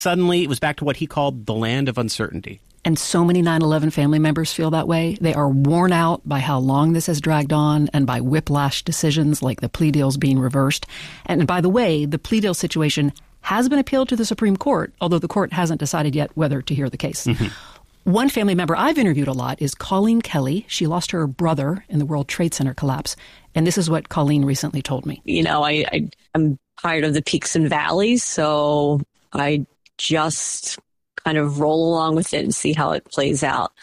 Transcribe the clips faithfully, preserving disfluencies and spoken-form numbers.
Suddenly, it was back to what he called the land of uncertainty. And so many nine eleven family members feel that way. They are worn out by how long this has dragged on and by whiplash decisions like the plea deals being reversed. And by the way, the plea deal situation has been appealed to the Supreme Court, although the court hasn't decided yet whether to hear the case. Mm-hmm. One family member I've interviewed a lot is Colleen Kelly. She lost her brother in the World Trade Center collapse. And this is what Colleen recently told me. You know, I, I, I'm tired of the peaks and valleys, so I just kind of roll along with it and see how it plays out.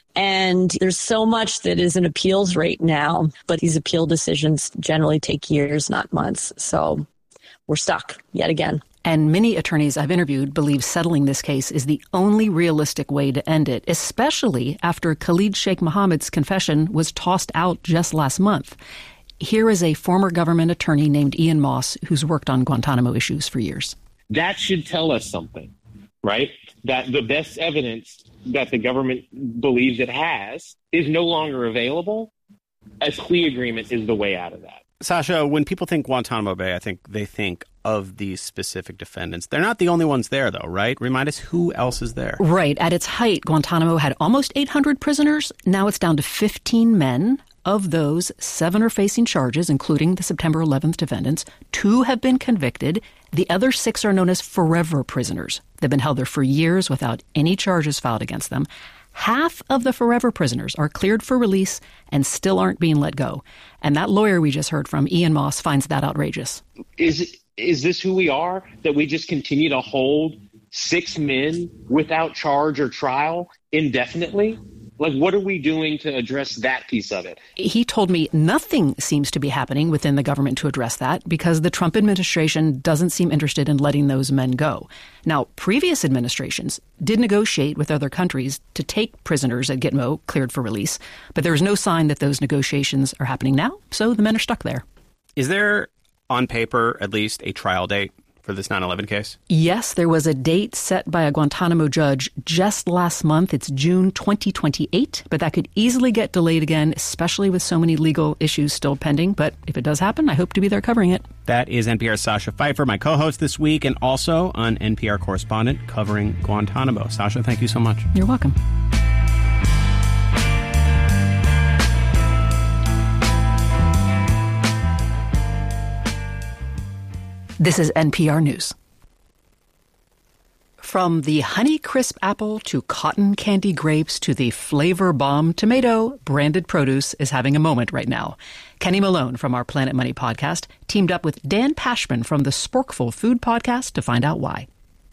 And there's so much that is in appeals right now, but these appeal decisions generally take years, not months. So we're stuck yet again. And many attorneys I've interviewed believe settling this case is the only realistic way to end it, especially after Khalid Sheikh Mohammed's confession was tossed out just last month. Here is a former government attorney named Ian Moss who's worked on Guantanamo issues for years. That should tell us something, right? That the best evidence that the government believes it has is no longer available. A plea agreement is the way out of that. Sasha, when people think Guantanamo Bay, I think they think of these specific defendants. They're not the only ones there, though, right? Remind us who else is there. Right. At its height, Guantanamo had almost eight hundred prisoners. Now it's down to fifteen men. Of those, seven are facing charges, including the September eleventh defendants. Two have been convicted. The other six are known as forever prisoners. They've been held there for years without any charges filed against them. Half of the forever prisoners are cleared for release and still aren't being let go. And that lawyer we just heard from, Ian Moss, finds that outrageous. Is is this who we are, that we just continue to hold six men without charge or trial indefinitely? Like, what are we doing to address that piece of it? He told me nothing seems to be happening within the government to address that because the Trump administration doesn't seem interested in letting those men go. Now, previous administrations did negotiate with other countries to take prisoners at Gitmo cleared for release, but there's no sign that those negotiations are happening now, so the men are stuck there. Is there, on paper, at least a trial date for this nine eleven case? Yes, there was a date set by a Guantanamo judge just last month. It's June twenty twenty-eight, but that could easily get delayed again, especially with so many legal issues still pending. But if it does happen, I hope to be there covering it. That is N P R's Sasha Pfeiffer, my co-host this week, and also an N P R correspondent covering Guantanamo. Sasha, thank you so much. You're welcome. This is N P R News. From the Honeycrisp apple to cotton candy grapes to the Flavor Bomb tomato, branded produce is having a moment right now. Kenny Malone from our Planet Money podcast teamed up with Dan Pashman from the Sporkful Food podcast to find out why.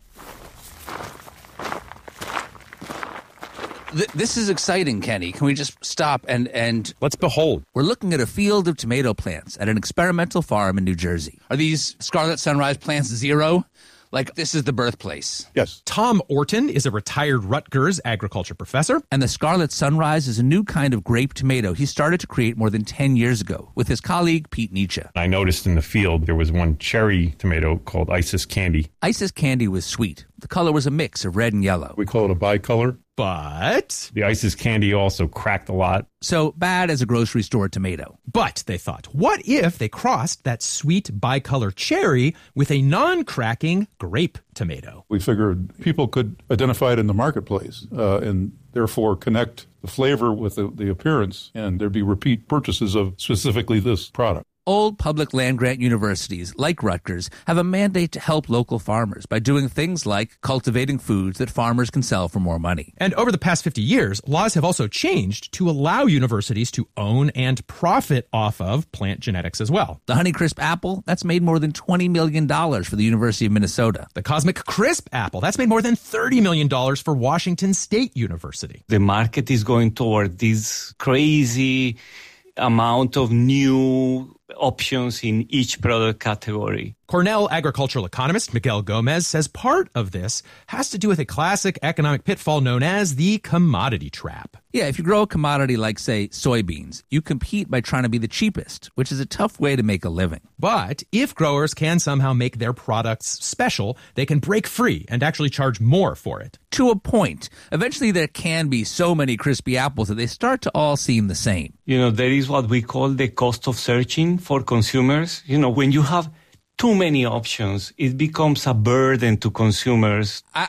This is exciting, Kenny. Can we just stop and, and... Let's behold. We're looking at a field of tomato plants at an experimental farm in New Jersey. Are these Scarlet Sunrise plants zero? Like, this is the birthplace. Yes. Tom Orton is a retired Rutgers agriculture professor. And the Scarlet Sunrise is a new kind of grape tomato he started to create more than ten years ago with his colleague, Pete Nietzsche. I noticed in the field there was one cherry tomato called Isis Candy. Isis Candy was sweet. The color was a mix of red and yellow. We call it a bicolor. But the Isis Candy also cracked a lot. So bad as a grocery store tomato. But, they thought, what if they crossed that sweet bicolor cherry with a non-cracking grape tomato? We figured people could identify it in the marketplace uh, and therefore connect the flavor with the, the appearance, and there'd be repeat purchases of specifically this product. Old public land-grant universities, like Rutgers, have a mandate to help local farmers by doing things like cultivating foods that farmers can sell for more money. And over the past fifty years, laws have also changed to allow universities to own and profit off of plant genetics as well. The Honeycrisp apple, that's made more than twenty million dollars for the University of Minnesota. The Cosmic Crisp apple, that's made more than thirty million dollars for Washington State University. The market is going toward this crazy amount of new options in each product category. Cornell agricultural economist Miguel Gomez says part of this has to do with a classic economic pitfall known as the commodity trap. Yeah, if you grow a commodity like, say, soybeans, you compete by trying to be the cheapest, which is a tough way to make a living. But if growers can somehow make their products special, they can break free and actually charge more for it. To a point. Eventually there can be so many crispy apples that they start to all seem the same. You know, there is what we call the cost of searching for consumers. You know, when you have too many options, it becomes a burden to consumers. I,